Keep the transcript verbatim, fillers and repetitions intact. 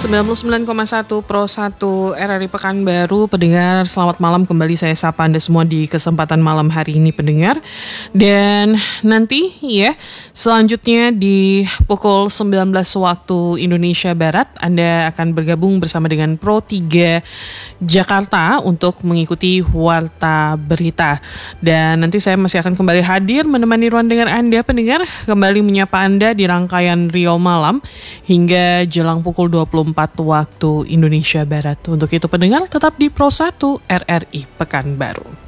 sembilan puluh sembilan koma satu Pro satu R R I Pekanbaru, pendengar selamat malam, kembali saya sapa Anda semua di kesempatan malam hari ini pendengar. Dan nanti ya selanjutnya di pukul sembilan belas waktu Indonesia Barat Anda akan bergabung bersama dengan Pro tiga Jakarta untuk mengikuti Warta Berita. Dan nanti saya masih akan kembali hadir menemani ruang dengar Anda pendengar, kembali menyapa Anda di rangkaian Rio Malam hingga jelang pukul dua puluh empat waktu Indonesia Barat. Untuk itu pendengar tetap di Pro satu R R I Pekanbaru.